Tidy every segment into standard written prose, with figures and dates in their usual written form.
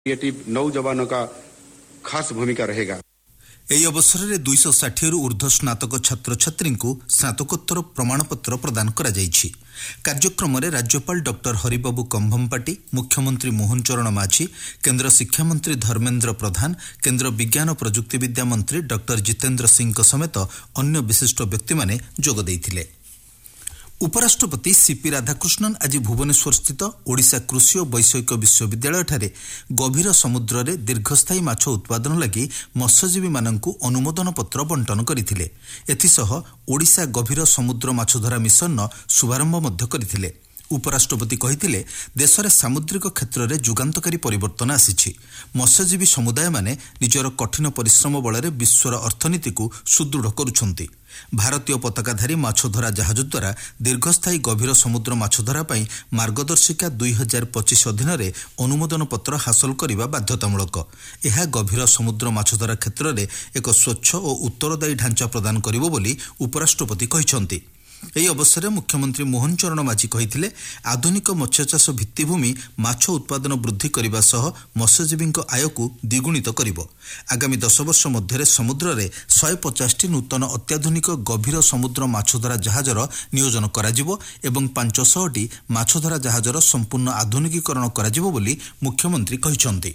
Creative नौजवानों का खास भूमिका रहेगा। ଏହି ଅବସରରେ 260ରୁ ଊର୍ଦ୍ଧ୍ୱ ସ୍ନାତକ ଛାତ୍ରଛାତ୍ରୀଙ୍କୁ ସ୍ନାତକୋତ୍ତର ପ୍ରମାଣପତ୍ର ପ୍ରଦାନ କରାଯାଇଛି। କାର୍ଯ୍ୟକ୍ରମରେ ରାଜ୍ୟପାଳ ଡକ୍ଟର ହରିବାବୁ କମ୍ଭମପାଟି, ମୁଖ୍ୟମନ୍ତ୍ରୀ ମୋହନ ଚରଣ ମାଝୀ, କେନ୍ଦ୍ର ଶିକ୍ଷାମନ୍ତ୍ରୀ ଧର୍ମେନ୍ଦ୍ର ପ୍ରଧାନ, କେନ୍ଦ୍ର ବିଜ୍ଞାନ ଓ ପ୍ରଯୁକ୍ତିବିଦ୍ୟା ମନ୍ତ୍ରୀ ଡକ୍ଟର ଜିତେନ୍ଦ୍ର ସିଂଙ୍କ ସମେତ ଅନ୍ୟ ବିଶିଷ୍ଟ ବ୍ୟକ୍ତିମାନେ ଯୋଗ ଦେଇଥିଲେ। ଉପରାଷ୍ଟ୍ରପତି ସିପି ରାଧାକୃଷ୍ଣନ୍ ଆଜି ଭୁବନେଶ୍ୱରସ୍ଥିତ ଓଡ଼ିଶା କୃଷି ଓ ବୈଷୟିକ ବିଶ୍ୱବିଦ୍ୟାଳୟଠାରେ ଗଭୀର ସମୁଦ୍ରରେ ଦୀର୍ଘସ୍ଥାୟୀ ମାଛ ଉତ୍ପାଦନ ଲାଗି ମତ୍ସ୍ୟଜୀବୀମାନଙ୍କୁ ଅନୁମୋଦନ ପତ୍ର ବଣ୍ଟନ କରିଥିଲେ। ଏଥିସହ ଓଡ଼ିଶା ଗଭୀର ସମୁଦ୍ର ମାଛଧରା ମିଶନର ଶୁଭାରମ୍ଭ ମଧ୍ୟ କରିଥିଲେ। ଉପରାଷ୍ଟ୍ରପତି କହିଥିଲେ, ଦେଶରେ ସାମୁଦ୍ରିକ କ୍ଷେତ୍ରରେ ଯୁଗାନ୍ତକାରୀ ପରିବର୍ତ୍ତନ ଆସିଛି। ମତ୍ସ୍ୟଜୀବୀ ସମୁଦାୟମାନେ ନିଜର କଠିନ ପରିଶ୍ରମ ବଳରେ ବିଶ୍ୱର ଅର୍ଥନୀତିକୁ ସୁଦୃଢ଼ କରୁଛନ୍ତି। ଭାରତୀୟ ପତାକାଧାରୀ ମାଛଧରା ଜାହାଜ ଦ୍ୱାରା ଦୀର୍ଘସ୍ଥାୟୀ ଗଭୀର ସମୁଦ୍ର ମାଛଧରା ପାଇଁ ମାର୍ଗଦର୍ଶିକା 2025 ଅଧୀନରେ ଅନୁମୋଦନ ପତ୍ର ହାସଲ କରିବା ବାଧ୍ୟତାମୂଳକ। ଏହା ଗଭୀର ସମୁଦ୍ର ମାଛଧରା କ୍ଷେତ୍ରରେ ଏକ ସ୍ୱଚ୍ଛ ଓ ଉତ୍ତରଦାୟୀ ଢାଞ୍ଚା ପ୍ରଦାନ କରିବ ବୋଲି ଉପରାଷ୍ଟ୍ରପତି କହିଛନ୍ତି। ଏହି ଅବସରରେ ମୁଖ୍ୟମନ୍ତ୍ରୀ ମୋହନ ଚରଣ ମାଝୀ କହିଥିଲେ, ଆଧୁନିକ ମତ୍ସ୍ୟଚାଷ ଭିତ୍ତିଭୂମି ମାଛ ଉତ୍ପାଦନ ବୃଦ୍ଧି କରିବା ସହ ମତ୍ସ୍ୟଜୀବୀଙ୍କ ଆୟକୁ ଦ୍ୱିଗୁଣିତ କରିବ। ଆଗାମୀ 10 ବର୍ଷ ମଧ୍ୟରେ ସମୁଦ୍ରରେ 150ଟି ନୂତନ ଅତ୍ୟାଧୁନିକ ଗଭୀର ସମୁଦ୍ର ମାଛଧରା ଜାହାଜର ନିୟୋଜନ କରାଯିବ ଏବଂ 500ଟି ମାଛଧରା ଜାହାଜର ସମ୍ପୂର୍ଣ୍ଣ ଆଧୁନିକୀକରଣ କରାଯିବ ବୋଲି ମୁଖ୍ୟମନ୍ତ୍ରୀ କହିଛନ୍ତି।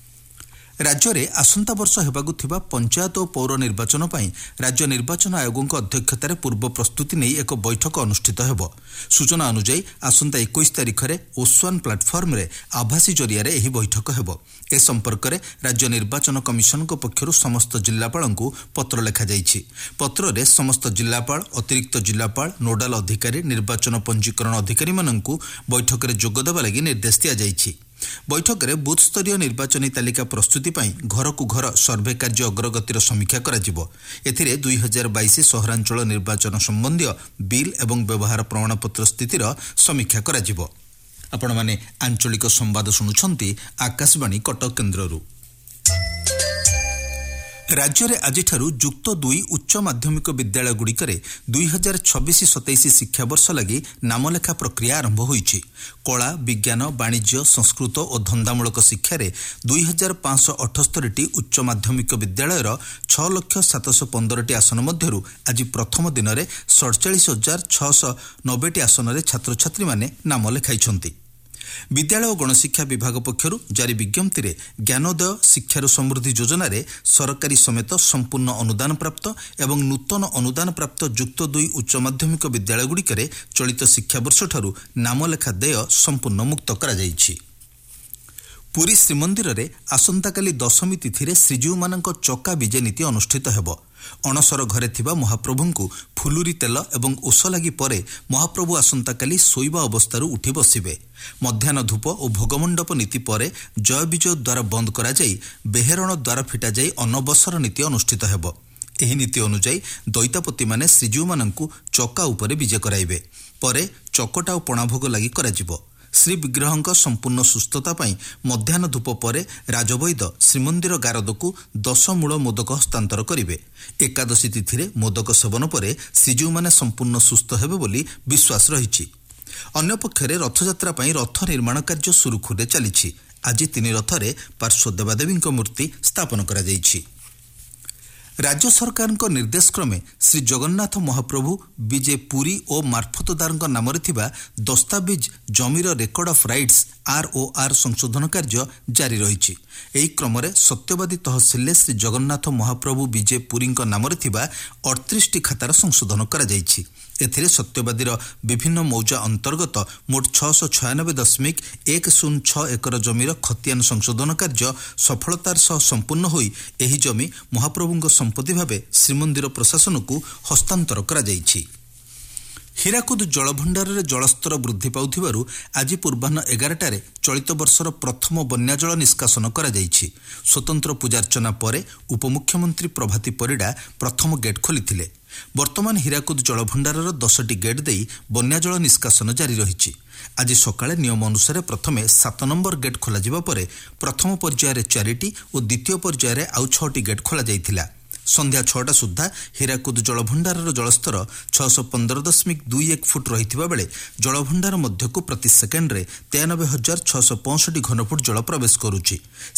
ରାଜ୍ୟରେ ଆସନ୍ତା ବର୍ଷ ହେବାକୁ ଥିବା ପଞ୍ଚାୟତ ଓ ପୌର ନିର୍ବାଚନ ପାଇଁ ରାଜ୍ୟ ନିର୍ବାଚନ ଆୟୋଗଙ୍କ ଅଧ୍ୟକ୍ଷତାରେ ପୂର୍ବ ପ୍ରସ୍ତୁତି ନେଇ ଏକ ବୈଠକ ଅନୁଷ୍ଠିତ ହେବ। ସୂଚନା ଅନୁଯାୟୀ ଆସନ୍ତା 21 ତାରିଖରେ ଓସ୍ୱାନ୍ ପ୍ଲାଟଫର୍ମରେ ଆଭାସୀ ଜରିଆରେ ଏହି ବୈଠକ ହେବ। ଏ ସମ୍ପର୍କରେ ରାଜ୍ୟ ନିର୍ବାଚନ କମିଶନଙ୍କ ପକ୍ଷରୁ ସମସ୍ତ ଜିଲ୍ଲାପାଳଙ୍କୁ ପତ୍ର ଲେଖାଯାଇଛି। ପତ୍ରରେ ସମସ୍ତ ଜିଲ୍ଲାପାଳ, ଅତିରିକ୍ତ ଜିଲ୍ଲାପାଳ, ନୋଡାଲ ଅଧିକାରୀ, ନିର୍ବାଚନ ପଞ୍ଜୀକରଣ ଅଧିକାରୀମାନଙ୍କୁ ବୈଠକରେ ଯୋଗଦେବା ଲାଗି ନିର୍ଦ୍ଦେଶ ଦିଆଯାଇଛି। ବୈଠକରେ ବୁଥସ୍ତରୀୟ ନିର୍ବାଚନୀ ତାଲିକା ପ୍ରସ୍ତୁତି ପାଇଁ ଘରକୁ ଘର ସର୍ଭେ କାର୍ଯ୍ୟ ଅଗ୍ରଗତିର ସମୀକ୍ଷା କରାଯିବ। ଏଥିରେ 2022 ସହରାଞ୍ଚଳ ନିର୍ବାଚନ ସମ୍ବନ୍ଧୀୟ ବିଲ୍ ଏବଂ ବ୍ୟବହାର ପ୍ରମାଣପତ୍ର ସ୍ଥିତିର ସମୀକ୍ଷା କରାଯିବ। ଆପଣମାନେ ଆଞ୍ଚଳିକ ସମ୍ବାଦ ଶୁଣୁଛନ୍ତି ଆକାଶବାଣୀ କଟକ କେନ୍ଦ୍ରରୁ। ରାଜ୍ୟରେ ଆଜିଠାରୁ ଯୁକ୍ତ 2 ଉଚ୍ଚ ମାଧ୍ୟମିକ ବିଦ୍ୟାଳୟଗୁଡ଼ିକରେ 2026-27 ଶିକ୍ଷାବର୍ଷ ଲାଗି ନାମଲେଖା ପ୍ରକ୍ରିୟା ଆରମ୍ଭ ହୋଇଛି। କଳା, ବିଜ୍ଞାନ, ବାଣିଜ୍ୟ, ସଂସ୍କୃତ ଓ ଧନ୍ଦାମୂଳକ ଶିକ୍ଷାରେ 2578ଟି ଉଚ୍ଚ ମାଧ୍ୟମିକ ବିଦ୍ୟାଳୟର 6,715ଟି ଆସନ ମଧ୍ୟରୁ ଆଜି ପ୍ରଥମ ଦିନରେ 47,690ଟି ଆସନରେ ଛାତ୍ରଛାତ୍ରୀମାନେ ନାମ ଲେଖାଇଛନ୍ତି। ବିଦ୍ୟାଳୟ ଓ ଗଣଶିକ୍ଷା ବିଭାଗ ପକ୍ଷରୁ ଜାରି ବିଜ୍ଞପ୍ତିରେ ଜ୍ଞାନୋଦୟ ଶିକ୍ଷାରୁ ସମୃଦ୍ଧି ଯୋଜନାରେ ସରକାରୀ ସମେତ ସମ୍ପୂର୍ଣ୍ଣ ଅନୁଦାନ ପ୍ରାପ୍ତ ଏବଂ ନୂତନ ଅନୁଦାନ ପ୍ରାପ୍ତ ଯୁକ୍ତ 2 ଉଚ୍ଚ ମାଧ୍ୟମିକ ବିଦ୍ୟାଳୟଗୁଡ଼ିକରେ ଚଳିତ ଶିକ୍ଷାବର୍ଷଠାରୁ ନାମଲେଖା ଦେୟ ସମ୍ପୂର୍ଣ୍ଣ ମୁକ୍ତ କରାଯାଇଛି। ପୁରୀ ଶ୍ରୀମନ୍ଦିରରେ ଆସନ୍ତାକାଲି ଦଶମୀ ତିଥିରେ ଶ୍ରୀଜୀଉମାନଙ୍କ ଚକା ବିଜେ ନୀତି ଅନୁଷ୍ଠିତ ହେବ। ଅଣସର ଘରେ ଥିବା ମହାପ୍ରଭୁଙ୍କୁ ଫୁଲୁରି ତେଲ ଏବଂ ଓଷ ଲାଗି ପରେ ମହାପ୍ରଭୁ ଆସନ୍ତାକାଲି ଶୋଇବା ଅବସ୍ଥାରୁ ଉଠି ବସିବେ। ମଧ୍ୟାହ୍ନ ଧୂପ ଓ ଭୋଗମଣ୍ଡପ ନୀତି ପରେ ଜୟବିଜୟ ଦ୍ୱାର ବନ୍ଦ କରାଯାଇ ବେହେରଣ ଦ୍ୱାର ଫିଟାଯାଇ ଅନବସର ନୀତି ଅନୁଷ୍ଠିତ ହେବ। ଏହି ନୀତି ଅନୁଯାୟୀ ଦଇତାପତିମାନେ ଶ୍ରୀଜୀଉମାନଙ୍କୁ ଚକା ଉପରେ ବିଜେ କରାଇବେ। ପରେ ଚକଟା ଓ ପଣାଭୋଗ ଲାଗି କରାଯିବ। ଶ୍ରୀବିଗ୍ରହଙ୍କ ସମ୍ପୂର୍ଣ୍ଣ ସୁସ୍ଥତା ପାଇଁ ମଧ୍ୟାହ୍ନ ଧୂପ ପରେ ରାଜବୈଦ ଶ୍ରୀମନ୍ଦିର ଗାରଦକୁ 10 ମୂଳ ମୋଦକ ହସ୍ତାନ୍ତର କରିବେ। ଏକାଦଶୀ ତିଥିରେ ମୋଦକ ସେବନ ପରେ ଶ୍ରୀଜୀଉମାନେ ସମ୍ପୂର୍ଣ୍ଣ ସୁସ୍ଥ ହେବେ ବୋଲି ବିଶ୍ୱାସ ରହିଛି। ଅନ୍ୟପକ୍ଷରେ ରଥଯାତ୍ରା ପାଇଁ ରଥ ନିର୍ମାଣ କାର୍ଯ୍ୟ ସୁରୁଖୁରୁରେ ଚାଲିଛି। ଆଜି 3 ରଥରେ ପାର୍ଶ୍ୱ ଦେବାଦେବୀଙ୍କ ମୂର୍ତ୍ତି ସ୍ଥାପନ କରାଯାଇଛି। ରାଜ୍ୟ ସରକାରଙ୍କ ନିର୍ଦ୍ଦେଶକ୍ରମେ ଶ୍ରୀ ଜଗନ୍ନାଥ ମହାପ୍ରଭୁ ବିଜେ ପୁରୀ ଓ ମାର୍ଫତଦାରଙ୍କ ନାମରେ ଥିବା ଦସ୍ତାବିଜ ଜମିର ରେକର୍ଡ ଅଫ୍ ରାଇଟ୍ସ ROR ସଂଶୋଧନ କାର୍ଯ୍ୟ ଜାରି ରହିଛି। ଏହି କ୍ରମରେ ସତ୍ୟବାଦୀ ତହସିଲରେ ଶ୍ରୀ ଜଗନ୍ନାଥ ମହାପ୍ରଭୁ ବିଜେ ପୁରୀଙ୍କ ନାମରେ ଥିବା 38ଟି ଖାତାର ସଂଶୋଧନ କରାଯାଇଛି। ଏଥିରେ ସତ୍ୟବାଦୀର ବିଭିନ୍ନ ମୌଜା ଅନ୍ତର୍ଗତ ମୋଟ 696.106 ଏକର ଜମିର ଖতিয়াନ ସଂଶୋଧନ କାର୍ଯ୍ୟ ସଫଳତାର ସହ ସମ୍ପୂର୍ଣ୍ଣ ହୋଇ ଏହି ଜମି ମହାପ୍ରଭୁଙ୍କ ସମ୍ପତ୍ତି ଭାବେ ଶ୍ରୀମନ୍ଦିର ପ୍ରଶାସନକୁ ହସ୍ତାନ୍ତର କରାଯାଇଛି। ହୀରାକୁଦ ଜଳଭଣ୍ଡାରରେ ଜଳସ୍ତର ବୃଦ୍ଧି ପାଉଥିବାରୁ ଆଜି ପୂର୍ବାହ୍ନ 11ଟାରେ ଚଳିତ ବର୍ଷର ପ୍ରଥମ ବନ୍ୟାଜଳ ନିଷ୍କାସନ କରାଯାଇଛି। ସ୍ୱତନ୍ତ୍ର ପୂଜାର୍ଚ୍ଚନା ପରେ ଉପମୁଖ୍ୟମନ୍ତ୍ରୀ ପ୍ରଭାତୀ ପରିଡ଼ା ପ୍ରଥମ ଗେଟ୍ ଖୋଲିଥିଲେ। ବର୍ତ୍ତମାନ ହୀରାକୁଦ ଜଳଭଣ୍ଡାରର 10ଟି ଗେଟ୍ ଦେଇ ବନ୍ୟାଜଳ ନିଷ୍କାସନ ଜାରି ରହିଛି। ଆଜି ସକାଳେ ନିୟମ ଅନୁସାରେ ପ୍ରଥମେ 7 ନମ୍ବର ଗେଟ୍ ଖୋଲାଯିବା ପରେ ପ୍ରଥମ ପର୍ଯ୍ୟାୟରେ 4ଟି ଓ ଦ୍ୱିତୀୟ ପର୍ଯ୍ୟାୟରେ ଆଉ 6ଟି ଗେଟ୍ ଖୋଲାଯାଇଥିଲା। ସନ୍ଧ୍ୟା 6ଟା ସୁଦ୍ଧା ହୀରାକୁଦ ଜଳଭଣ୍ଡାରର ଜଳସ୍ତର 615.21 ଫୁଟ ରହିଥିବା ବେଳେ ଜଳଭଣ୍ଡାର ମଧ୍ୟକୁ ପ୍ରତି ସେକେଣ୍ଡରେ 93,665 ଘନଫୁଟ ଜଳ ପ୍ରବେଶ କରୁଛି।